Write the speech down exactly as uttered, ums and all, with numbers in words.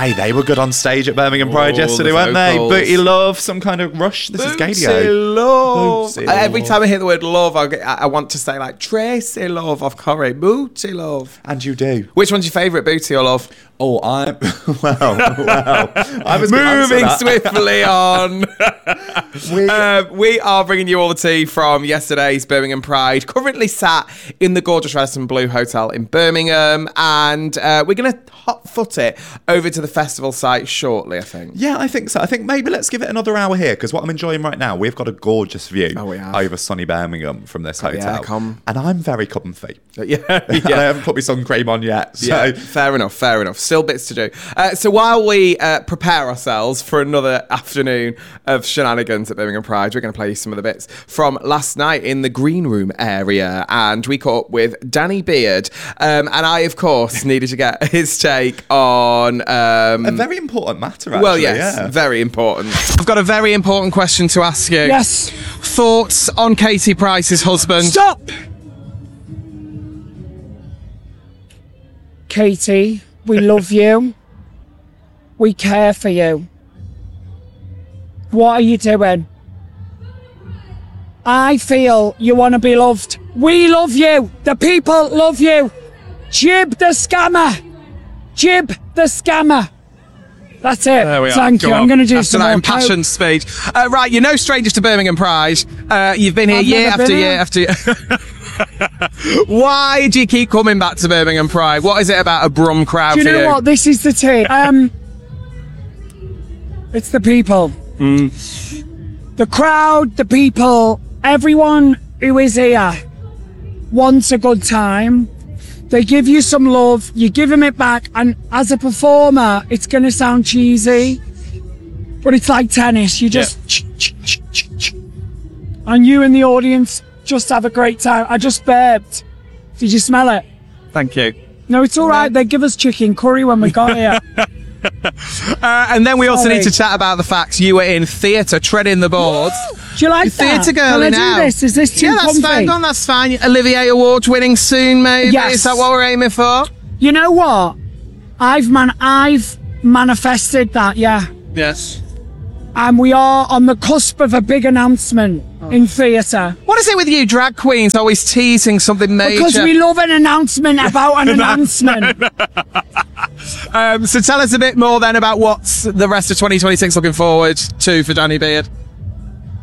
Hey, they were good on stage at Birmingham Pride Oh, yesterday, the weren't they? vocals. Booty Love, some kind of Rush. This is Bootsy Gadio. Love. Bootsy Every Love. time I hear the word love, I, get, I want to say like Tracy Love off Corrie. Booty Love. And you do. Which one's your favourite, Booty or Love? Oh, I'm... Well, well. I was gonna answer Moving that. swiftly on. We- Uh, we are bringing you all the tea from yesterday's Birmingham Pride. Currently sat in the gorgeous Radisson Blue Hotel in Birmingham, and uh, we're going to hot foot it over to the festival site shortly, I think. Yeah, I think so. I think maybe let's give it another hour here, because what I'm enjoying right now, we've got a gorgeous view Oh, we have. over sunny Birmingham from this hotel. yeah, come. And I'm very comfy. Yeah, And I yeah. haven't put my sun cream on yet. So Yeah, fair enough, fair enough. Still bits to do. Uh, so while we uh, prepare ourselves for another afternoon of shenanigans at Birmingham Pride, we're going to play you some of the bits from last night in the green room area. And we caught up with Danny Beard. Um, and I, of course, needed to get his take on... Um, a very important matter, actually. well, yes, yeah. very important. I've got a very important question to ask you. Yes. Thoughts on Katie Price's husband? Stop! Katie, we love you. We care for you. What are you doing? I feel you want to be loved. We love you. The people love you. Jib the scammer. Jib the scammer. That's it. There we are. Thank Go you. on. I'm going to do After some that more impassioned speech. Uh, right, you're no strangers to Birmingham Pride. Uh, you've been here I've year never after been year here. after year. Why do you keep coming back to Birmingham Pride? What is it about a Brum crowd Do you for know you? what? This is the tea. Um, it's the people. The crowd, the people, everyone who is here wants a good time. They give you some love, you give them it back, and as a performer, it's going to sound cheesy, but it's like tennis. You just... And you and the audience just have a great time. I just burped. Did you smell it? Thank you. No, it's all right. They give us chicken curry when we got here. Uh, and then we also Sorry. need to chat about the fact you were in theatre treading the boards. Do you like You're that? theatre girly Can I now. do this? Is this too Yeah, that's comfy? fine. Go on, that's fine. Olivier Award winning soon, maybe. Yes. Is that what we're aiming for? You know what? I've man, I've manifested that. Yeah, Yes. and we are on the cusp of a big announcement in theatre What is it with you drag queens always teasing something major? because we love an announcement about an announcement. Um, so tell us a bit more then about what's the rest of twenty twenty-six looking forward to for Danny Beard.